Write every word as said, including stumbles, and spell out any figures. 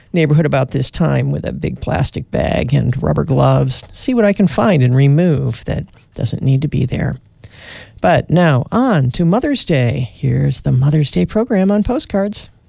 neighborhood about this time with a big plastic bag and rubber gloves, see what I can find and remove that doesn't need to be there. But now on to Mother's Day. Here's the Mother's Day program on Postcards.